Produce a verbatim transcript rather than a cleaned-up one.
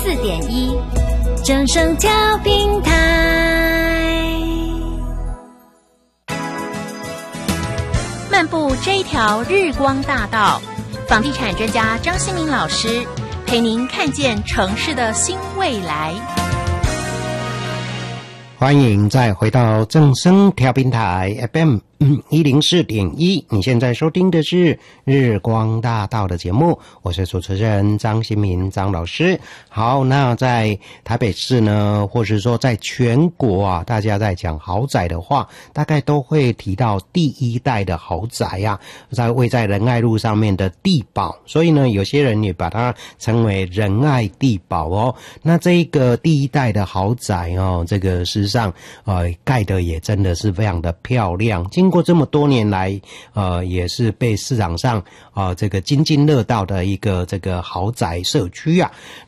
四点一，正声调频台。漫步这一条日光大道，房地产专家张新民老师陪您看见城市的新未来。 欢迎再回到正声调频台 F M 一零四点一，你现在收听的是日光大道的节目，我是主持人张新民张老师。好，那在台北市呢，或是说在全国啊，大家在讲豪宅的话，大概都会提到第一代的豪宅啊，在位在仁爱路上面的地堡，所以呢，有些人也把它称为仁爱地堡哦。那这一个第一代的豪宅哦，这个事实上呃盖的也真的是非常的漂亮，经过这么多年来呃也是被市场上呃这个津津乐道的一个这个豪宅社区啊。